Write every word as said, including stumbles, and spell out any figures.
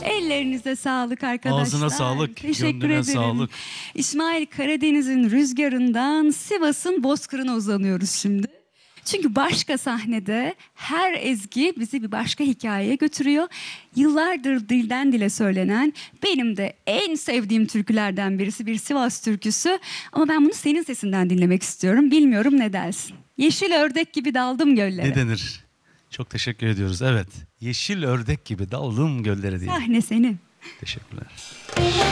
Ellerinize sağlık arkadaşlar. Ağzına sağlık, Teşekkür gönlüne ederim. sağlık. İsmail, Karadeniz'in rüzgarından Sivas'ın bozkırına uzanıyoruz şimdi. Çünkü başka sahnede her ezgi bizi bir başka hikayeye götürüyor. Yıllardır dilden dile söylenen, benim de en sevdiğim türkülerden birisi bir Sivas türküsü. Ama ben bunu senin sesinden dinlemek istiyorum. Bilmiyorum, ne dersin? Yeşil ördek gibi daldım göllere. Ne denir? Çok teşekkür ediyoruz. Evet. Yeşil ördek gibi daldım göllere diye. Sahne senin. Teşekkürler.